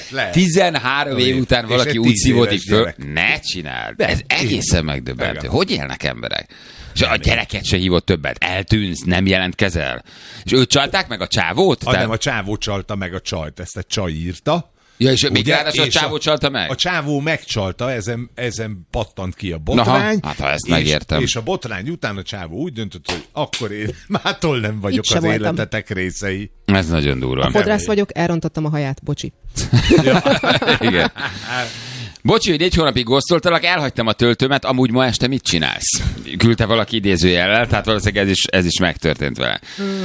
lehet. 13 év után valaki úgy szívódik föl. Ne csináld. Ez egészen megdöbbentő. Igen. Hogy élnek emberek? És a gyereket se hívott többet. Eltűnsz, nem jelentkezel. És őt csalták meg a csávót? Nem, a csávó csalta meg a csajt. Ezt a csaj írta. Ja, és még Ugye? ráadásul a És csávó csalta meg? A csávó megcsalta, ezen pattant ki a botrány. Aha, hát ha ezt megértem. És a botrány után a csávó úgy döntött, hogy akkor én mától nem vagyok Itt az sem voltam. életetek részei. Ez nagyon durva. A fodrász vagyok, elrontottam a haját, bocsi. Igen. Bocsi, hogy 4 hónapig gosztoltalak, elhagytam a töltőmet, amúgy ma este mit csinálsz? Küldte valaki idézőjellel, tehát valószínűleg ez is megtörtént vele.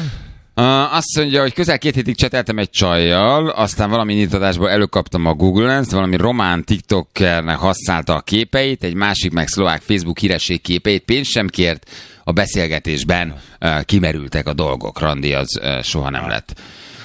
Azt mondja, hogy közel 2 hétig cseteltem egy csajjal, aztán valami nyitadásból előkaptam a Google Lens, valami román TikTokernek használta a képeit, egy másik meg szlovák Facebook híresség képeit, pénzt sem kért, a beszélgetésben kimerültek a dolgok, randi az soha nem lett.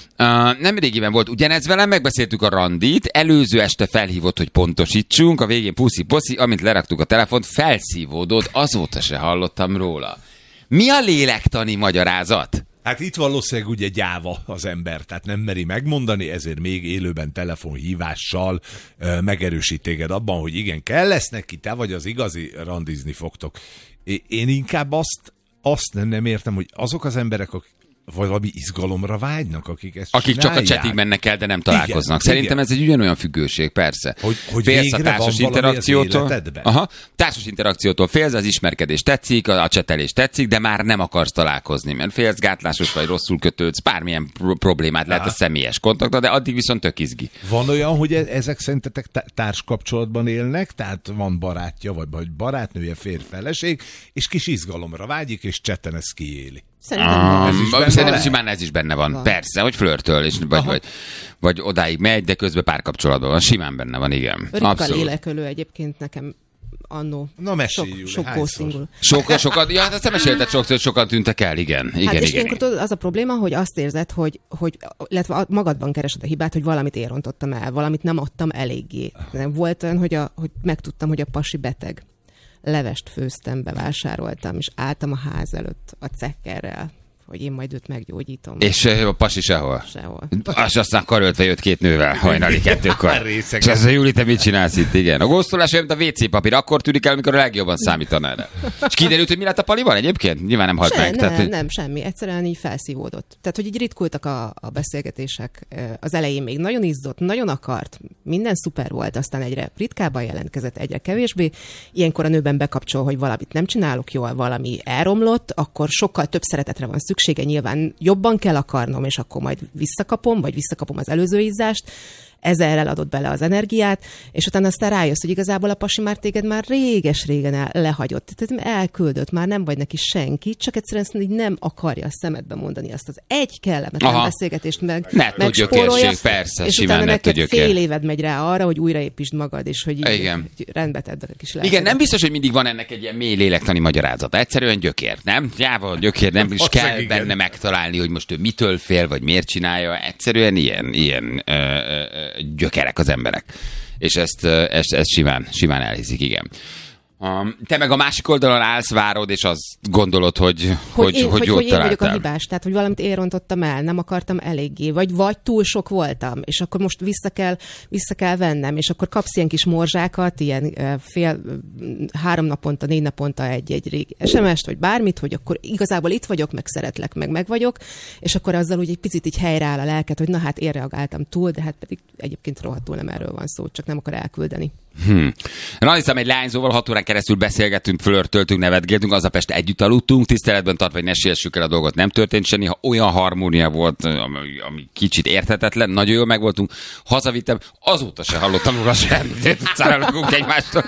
Nem régiben volt ugyanez velem, megbeszéltük a randit, előző este felhívott, hogy pontosítsunk, a végén puszi-poszi, amint leraktuk a telefont, felszívódott, azóta se hallottam róla. Mi a lélektani magyarázat? Hát itt valószínűleg ugye gyáva az ember, tehát nem meri megmondani, ezért még élőben telefonhívással megerősít téged abban, hogy igen, kell lesz neki, te vagy az igazi, randizni fogtok. Én inkább azt nem értem, hogy azok az emberek, akik valami izgalomra vágynak, akik ezt Akik csinálják. csak a chatig mennek el, de nem találkoznak. Igen, Szerintem igen. ez egy ugyanolyan függőség, persze. Hogy félsz a végre társas van valami az interakciótól. életedben. Aha, társas interakciótól félsz, az ismerkedés tetszik, a csetelés tetszik, de már nem akarsz találkozni, mert félsz, gátlásos vagy, rosszul kötődsz, bármilyen problémát lehet a személyes kontaktban, de addig viszont tök izgi. Van olyan, hogy ezek szerintetek társkapcsolatban élnek, tehát van barátja, vagy barátnője, férj-feleség, és kis izgalomra vágyik, és cseten ezt kiéli. Szerintem Simán ez is benne van. Persze, hogy flörtöl, és vagy odáig megy, de közben párkapcsolatban van. Simán benne van, igen. Ritka lélekölő egyébként nekem annó. Na mesélj, sok ghostingul. Sokan, ja, hát azt nem mesélted sokszor, hogy sokan tűntek el, igen. És ilyenkor tudod, az a probléma, hogy azt érzed, hogy illetve magadban keresed a hibát, hogy valamit én rontottam el, valamit nem adtam eléggé. Volt olyan, hogy megtudtam, hogy a pasi beteg. Levest főztem, bevásároltam, és álltam a ház előtt a cekkerrel, hogy én majd őt meggyógyítom. És a pasi sehol? Sehol. És aztán karöltve jött 2 nővel hajnali 2-kor. És az a Júli, te mit csinálsz itt? Igen. A góztolás olyan, mint a WC papír, akkor tűnik el, amikor a legjobban számítaná erre. És kiderült, hogy mi lett a palival egyébként? Nyilván nem halt meg. Nem, semmi. Egyszerűen így felszívódott. Tehát, hogy így ritkultak a beszélgetések. Az elején még nagyon izzott, nagyon akart, minden szuper volt, aztán egyre ritkábban jelentkezett, egyre kevésbé. Ilyenkor a nőben bekapcsol, hogy valamit nem csinálok jól, valami elromlott, akkor sokkal több szeretetre van szüksége, nyilván jobban kell akarnom, és akkor majd visszakapom az előző izzást, ezerrel adott bele az energiát, és utána aztán rájössz, hogy igazából a pasi már téged már réges-régen lehagyott. Tehát elküldött, már nem vagy neki senki, csak egyszerűen így nem akarja a szemedbe mondani azt az egy kellemetlen beszélgetést megspórolja, persze, és simán utána neked gyökér. fél éved megy rá arra, hogy újraépítsd magad, és hogy így rendbe tedd a kis lelkedet. Igen, nem biztos, hogy mindig van ennek egy ilyen mély lélektani magyarázata. Egyszerűen gyökér, nem? Gyáva gyökér, nem is kell benne megtalálni, hogy most ő mitől fél, vagy miért csinálja. Egyszerűen ilyen gyökerek az emberek. És ezt simán elhiszik, igen. Te meg a másik oldalon állsz, várod, és azt gondolod, hogy jót találtál. Én vagyok a hibás, tehát hogy valamit én rontottam el, nem akartam eléggé, vagy túl sok voltam, és akkor most vissza kell vennem, és akkor kapsz ilyen kis morzsákat, ilyen 3 naponta, 4 naponta egy SMS-t, vagy bármit, hogy akkor igazából itt vagyok, meg szeretlek, meg vagyok, és akkor azzal úgy egy picit így helyreáll a lelket, hogy na hát én reagáltam túl, de hát pedig egyébként rohadtul nem erről van szó, csak nem akar elküldeni. Randiztam egy lányzóval, 6 órán keresztül beszélgettünk, flörtöltünk, nevetgéltünk, aznap este együtt aludtunk, tiszteletben tartva, hogy ne siessük el a dolgot, nem történt semmi, ha olyan harmónia volt, ami kicsit érthetetlen, nagyon jól megvoltunk, hazavittem, azóta se hallottam róla semmit, utcára lakunk egymástól.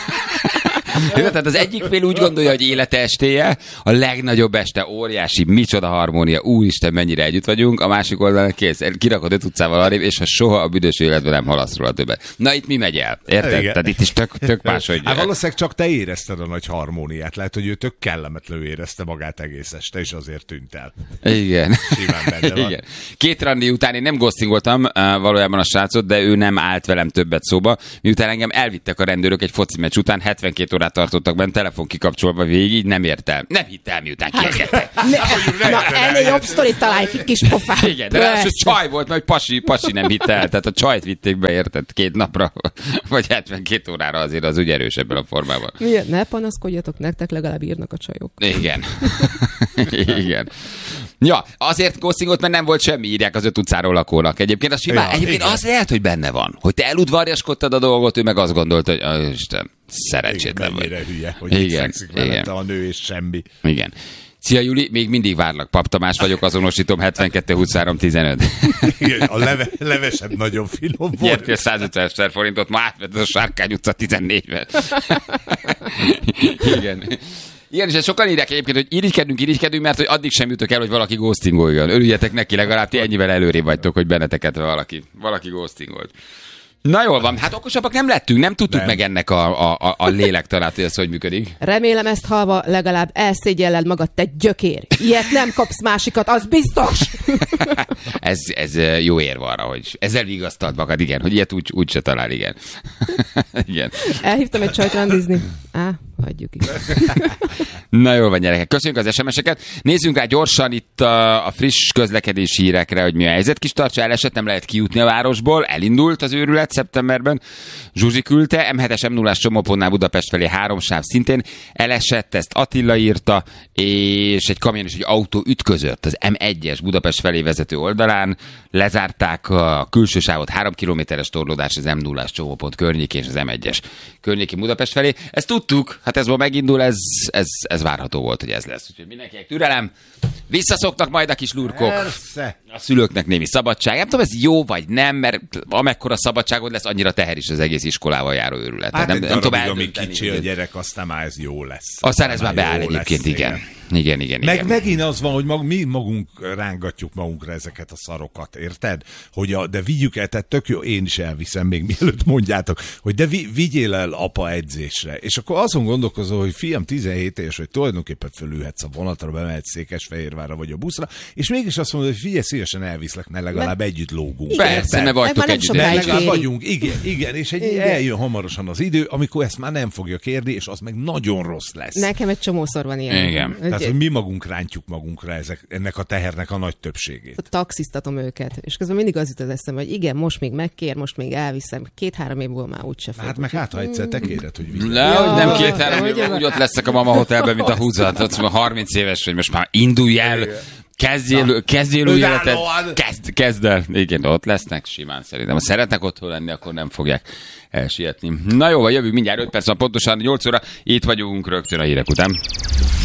Tehát az egyik fél úgy gondolja, hogy élete estéje, a legnagyobb este, óriási, micsoda harmónia, úristen, mennyire együtt vagyunk, a másik oldalon kész, kirakod 5 utcával arrébb, és ha soha a büdös életben nem hallasz róla többet. Na itt mi megy el? Érted? Igen. Tehát itt is tök máshogy. Hát valószínűleg csak te érezted a nagy harmóniát. Lehet, hogy ő tök kellemetlenül érezte magát egész este, és azért tűnt el. Igen. Simán benne van. Igen. 2 randi után én nem ghostingoltam valójában a srácot, de ő nem állt velem többet szóba, miután engem elvittek a rendőrök egy foci meccs után, 72 órát órát tartottak benne, telefon kikapcsolva végig, nem ért el. Nem hitt el, miután kiengedte. Na, ennél jobb sztorit találj ki, kis pofán. Igen, de ráadásul csaj volt, mert pasi nem hitt el. Tehát a csajt vitték be, érted, 2 napra, vagy 72 órára, azért az úgy erős ebben a formában. Miért? Ne panaszkodjatok, nektek legalább írnak a csajok. Igen. Igen. Ja, azért ghostingot, mert nem volt semmi, írják az 5 utcáról lakónak. Egyébként az simán, egyébként az lehet, hogy benne van, hogy te eludvarjaskodtad a dolgot, ő meg azt gondolta, hogy Isten, szerencsétlen vagy. Mennyire hülye, hogy így fekszik velette a nő és semmi. Igen. Szia Juli, még mindig várlak. Pap Tamás vagyok, azonosítom 72 23 15. Igen, a levesed nagyon finom volt. Nyertél 150 000 forintot, ma átvett a Sárkány utca 14-ben. Igen. Igen, és ezt sokan írják egyébként, hogy irigykedünk, mert hogy addig sem jutok el, hogy valaki ghostingoljon. Örüljetek neki, legalább ti ennyivel előrébb vagytok, hogy benneteket valaki ghostingolt. Na jól van, hát okosabbak nem lettünk, nem tudtuk meg ennek a lélektanát, hogy ez hogy működik. Remélem ezt halva legalább elszégyelled magad, te gyökér. Ilyet nem kapsz másikat, az biztos! ez jó érv arra, hogy ezzel vigasztald magad, igen, hogy ilyet úgy se talál, igen. Igen. Elhívtam egy csajt randizni. Hagyjuk is. Na jól van, gyerekek. Köszönjük az SMS-eket. Nézzünk rá gyorsan itt a friss közlekedési hírekre, hogy mi a helyzet. Kis Tartsa elesett, nem lehet kijutni a városból. Elindult az őrület szeptemberben. Zsuzsi küldte. M7-es M0-ás csomópontnál Budapest felé 3 sáv szintén elesett, ezt Attila írta, és egy kamion és egy autó ütközött az M1-es Budapest felé vezető oldalán. Lezárták a külső sávot, 3 kilométeres torlódás az M0-ás csomópont környékén és az M1-es környéki Budapest felé. Ezt tudtuk, hát ez ma megindul, ez várható volt, hogy ez lesz. Úgyhogy mindenkinek türelem, visszaszoknak majd a kis lurkok. Persze. A szülőknek némi szabadság. Nem tudom, ez jó vagy nem, mert amekkora szabadságod lesz, annyira teher is az egész iskolával járó őrület. Hát nem tudom eldönteni, amíg kicsi a gyerek, aztán már ez jó lesz. Aztán ez már beáll egyébként, igen. Igen. Megint az van, hogy mi magunk rángatjuk magunkra ezeket a szarokat, érted? De vigyük el, tehát tök jó, én is elviszem, még mielőtt mondjátok, hogy de vigyél el apa edzésre. És akkor azon gondolkozol, hogy fiam 17 éves, hogy tulajdonképpen fölülhetsz a vonatra, bemehetsz Székesfehérvárra vagy a buszra, és mégis azt mondod, hogy figyelj, szívesen elviszlek, mert legalább együtt lógunk. Persze, mert vagytok együtt. Legalább vagyunk, igen, és eljön hamarosan az idő, amikor ezt már nem fogja kérni, és az meg nagyon rossz lesz. Nekem egy csomószor van ilyen. Igen. Tehát, hogy mi magunk rántjuk magunkra ennek a tehernek a nagy többségét. Taxisztatom őket, és közben mindig az jut az eszembe, hogy igen, most még megkér, most még elviszem, 2-3 év múlva már úgyse fog. Hát meg ha egyszer te kéred, hogy vigyél. Nem 2-3 év, úgy ott leszek a mama hotelben, mint a húzat, ott 30 éves, hogy most már indulj el, kezdjél új életet, kezd el. Igen, ott lesznek simán szerintem. Ha szeretnek otthon lenni, akkor nem fogják elsietni. Na jó, jövünk mindjárt 5 perc, pontosan 8 óra, itt vagyunk rögtön a hírek után.